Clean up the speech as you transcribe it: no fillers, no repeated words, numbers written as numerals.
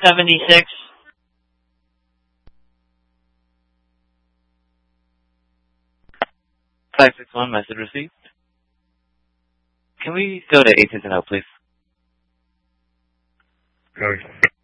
76. Five 61, message received. Can we go to 860, please? Good.